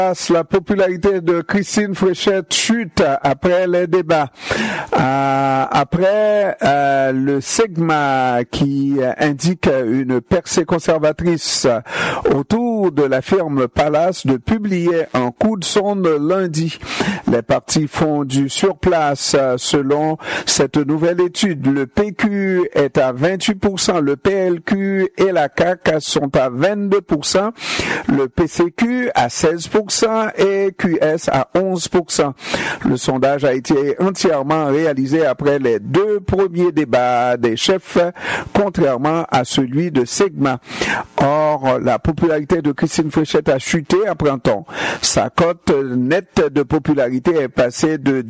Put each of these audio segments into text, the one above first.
La popularité de Christine Fréchette chute après les débats. Après le Segma qui indique une percée conservatrice autour de la firme Palace de publier un coup de sonde lundi. Les partis font du surplace selon cette nouvelle étude. Le PQ est à 28%, le PLQ et la CAQ sont à 22%, le PCQ à 16%, et QS à 11%. Le sondage a été entièrement réalisé après les deux premiers débats des chefs, contrairement à celui de Segma. Or, la popularité de Christine Fréchette a chuté à printemps. Sa cote nette de popularité est passée de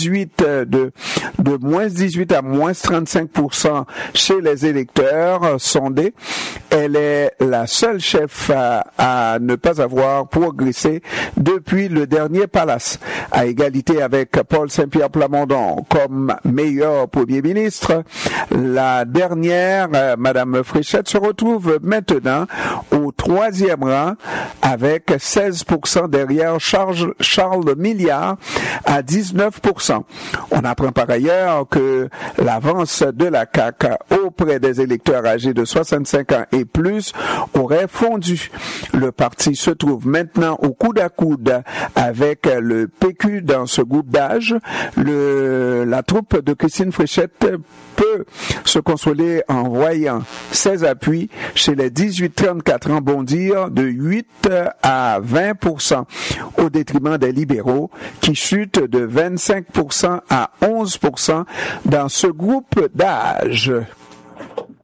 moins 18 à moins 35% chez les électeurs sondés. Elle est la seule chef à ne pas avoir progressé depuis le dernier Palace, à égalité avec Paul Saint-Pierre Plamondon comme meilleur Premier ministre. La dernière, Madame Fréchette, se retrouve maintenant au troisième rang avec 16% derrière Charles Milliard à 19%. On apprend par ailleurs que l'avance de la CAQ auprès des électeurs âgés de 65 ans et plus aurait fondu. Le parti se trouve maintenant au coude à coude avec le PQ dans ce groupe d'âge. La troupe de Christine Fréchette peut se consoler en voyant ses appuis chez les 18-34 ans bondir de 8 à 20% au détriment des libéraux qui chutent de 25% à 11% dans ce groupe d'âge.